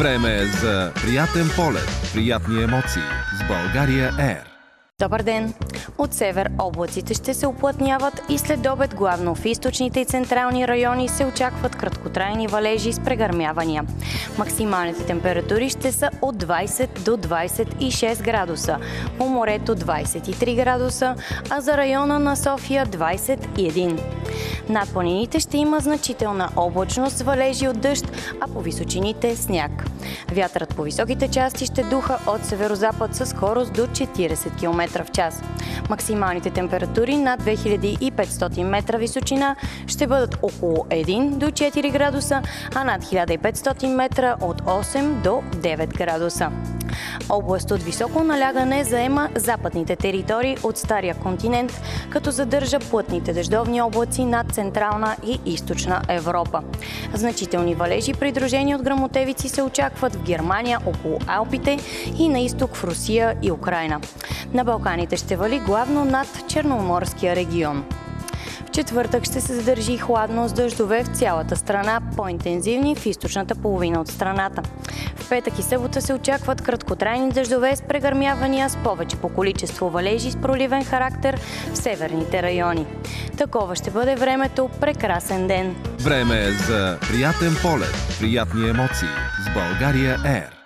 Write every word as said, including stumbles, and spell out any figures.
Време е за приятен полет, приятни емоции с България Ер. Добър ден! От север облаците ще се уплътняват и след обед главно в източните и централни райони се очакват краткотрайни валежи с прегърмявания. Максималните температури ще са от двайсет до двайсет и шест градуса, по морето двайсет и три градуса, а за района на София двайсет и един. Над планините ще има значителна облачност с валежи от дъжд, а по височините сняг. Вятърът по високите части ще духа от северозапад с скорост до четирийсет километра в час. Максималните температури над две хиляди и петстотин метра височина ще бъдат около един до четири градуса, а над хиляда и петстотин метра от осем до девет градуса. Област от високо налягане заема западните територии от Стария континент, като задържа плътните дъждовни облаци над Централна и Източна Европа. Значителни валежи, придружени от гръмотевици, се очакват в Германия около Алпите и на изток в Русия и Украйна. На Балканите ще вали главно над Черноморския регион. В четвъртък ще се задържи хладно с дъждове в цялата страна, по-интензивни в източната половина от страната. В петък и събота се очакват краткотрайни дъждове с прегърмявания с повече по количество валежи с проливен характер в северните райони. Такова ще бъде времето. Прекрасен ден! Време е за приятен полет, приятни емоции с България Ер.